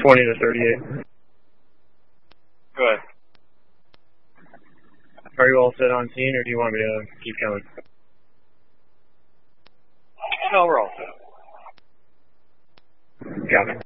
20 to 38. Go ahead. Are you all set on scene, or do you want me to keep going? No, we're all set. Copy.